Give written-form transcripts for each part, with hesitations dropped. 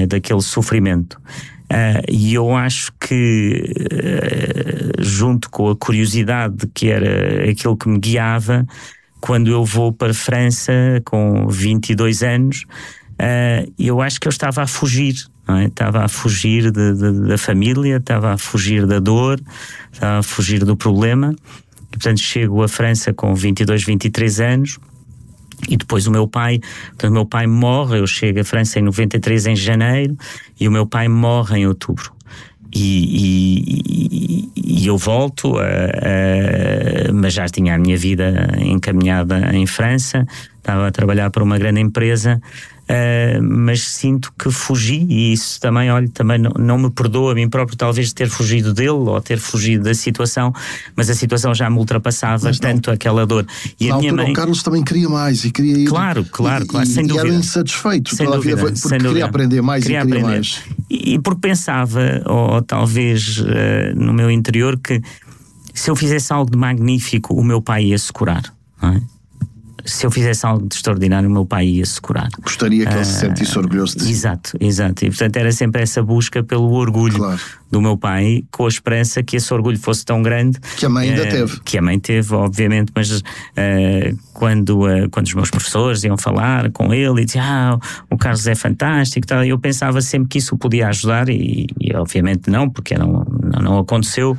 é? Daquele sofrimento. E eu acho que, junto com a curiosidade, que era aquilo que me guiava, quando eu vou para a França com 22 anos, eu acho que eu estava a fugir, não é? Estava a fugir da família, estava a fugir da dor, estava a fugir do problema. E, portanto, chego à França com 22, 23 anos. E depois o meu pai morre. Eu chego à França em 93, em janeiro, e o meu pai morre em outubro. E eu volto, mas já tinha a minha vida encaminhada em França, estava a trabalhar para uma grande empresa, mas sinto que fugi, e isso também, também não me perdoa a mim próprio, talvez, de ter fugido dele ou ter fugido da situação, mas a situação já me ultrapassava tanto aquela dor. E na altura, o Carlos também queria mais e queria ir. Claro, sem dúvida. E era insatisfeito sem pela dúvida, vida, porque queria aprender mais e queria mais. E porque pensava, ou talvez no meu interior, que se eu fizesse algo de magnífico, o meu pai ia se curar, não é? Se eu fizesse algo de extraordinário, o meu pai ia se curar. Gostaria que ele se sentisse orgulhoso de si. Exato. E portanto era sempre essa busca pelo orgulho, claro, do meu pai, com a esperança que esse orgulho fosse tão grande. Que a mãe ainda teve. Que a mãe teve, obviamente, mas quando os meus professores iam falar com ele e diziam, o Carlos é fantástico, tal, eu pensava sempre que isso o podia ajudar, e obviamente não, porque não aconteceu,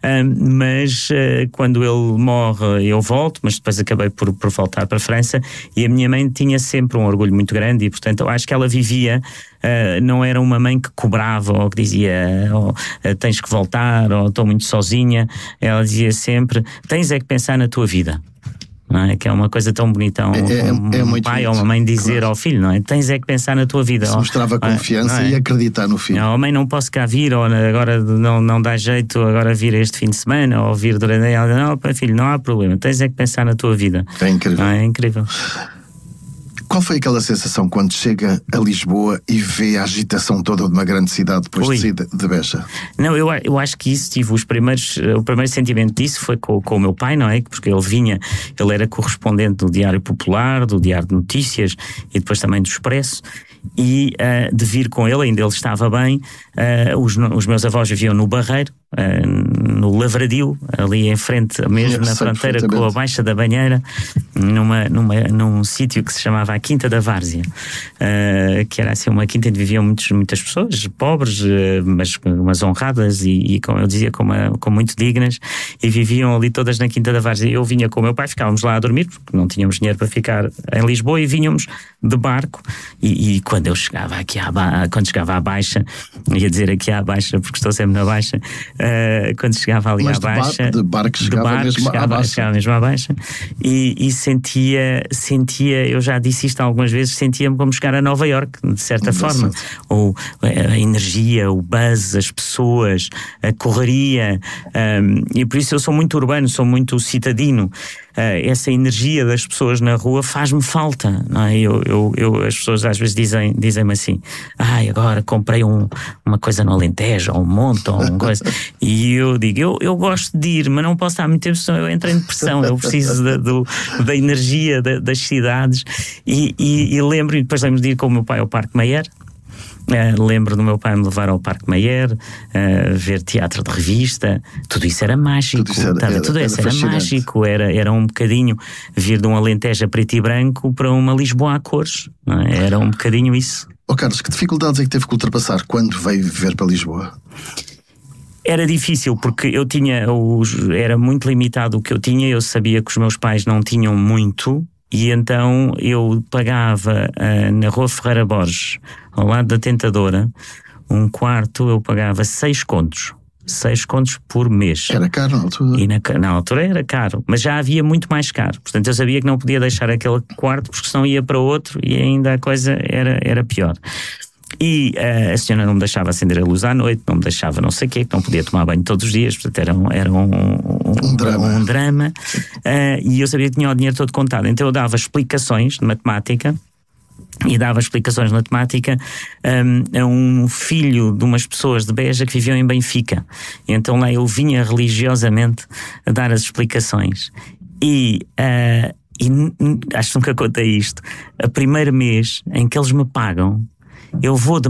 mas quando ele morre eu volto, mas depois acabei por voltar para a França, e a minha mãe tinha sempre um orgulho muito grande, e portanto eu acho que ela vivia, não era uma mãe que cobrava ou que dizia tens que voltar, ou estou muito sozinha. Ela dizia sempre, tens é que pensar na tua vida. Não é? Que é uma coisa tão bonita, um pai ou uma mãe dizer, claro, ao filho, não é? Tens é que pensar na tua vida. Isso mostrava confiança, e acreditar no filho. Não, mãe, não posso cá vir, ou agora não dá jeito agora vir este fim de semana, ou vir durante a... Não, filho, não há problema, tens é que pensar na tua vida. É incrível. Não é? É incrível. Qual foi aquela sensação quando chega a Lisboa e vê a agitação toda de uma grande cidade depois de sair de Beja? Não, eu acho que isso tive o primeiro sentimento disso foi com o meu pai, não é? Porque ele era correspondente do Diário Popular, do Diário de Notícias e depois também do Expresso. E de vir com ele, ainda ele estava bem, os meus avós viviam no Barreiro, no Lavradio, ali em frente mesmo, na fronteira com a Baixa da Banheira, num sítio que se chamava a Quinta da Várzea, que era assim uma quinta onde viviam muitas pessoas, pobres, mas honradas e como eu dizia, com muito dignas, e viviam ali todas na Quinta da Várzea. Eu vinha com o meu pai, ficávamos lá a dormir, porque não tínhamos dinheiro para ficar em Lisboa, e vinhamos de barco, e quando eu chegava aqui quando chegava à Baixa, ia dizer aqui à Baixa porque estou sempre na Baixa, quando chegava ali à Baixa, de barco chegava mesmo à Baixa, e sentia, eu já disse isto algumas vezes, sentia-me como chegar a Nova Iorque, de certa forma, ou a energia, o buzz, as pessoas, a correria, e por isso eu sou muito urbano, sou muito citadino. Essa energia das pessoas na rua faz-me falta, não é? As pessoas às vezes dizem-me assim, agora comprei uma coisa no Alentejo, ou um monte, ou uma coisa, e eu digo, eu gosto de ir, mas não posso estar muito tempo, senão eu entro em depressão. Eu preciso da energia das cidades, e lembro-me de ir com o meu pai ao Parque Mayer. Lembro do meu pai me levar ao Parque Mayer, ver teatro de revista. Tudo isso era mágico. Tudo isso era mágico. Era um bocadinho vir de um Alentejo a preto e branco para uma Lisboa a cores, não é? Era um bocadinho isso. Carlos, que dificuldades é que teve que ultrapassar quando veio viver para Lisboa? Era difícil, porque era muito limitado o que eu tinha. Eu sabia que os meus pais não tinham muito, e então eu pagava na Rua Ferreira Borges, ao lado da Tentadora, um quarto, eu pagava 6 contos por mês. Era caro na altura? E na altura era caro, mas já havia muito mais caro. Portanto, eu sabia que não podia deixar aquele quarto, porque senão ia para outro e ainda a coisa era pior. E a senhora não me deixava acender a luz à noite, não me deixava não sei o quê, que não podia tomar banho todos os dias, portanto era um drama. E eu sabia que tinha o dinheiro todo contado, então eu dava explicações de matemática, a um filho de umas pessoas de Beja que viviam em Benfica. Então lá eu vinha religiosamente a dar as explicações. E acho que nunca contei isto, o primeiro mês em que eles me pagam, eu vou de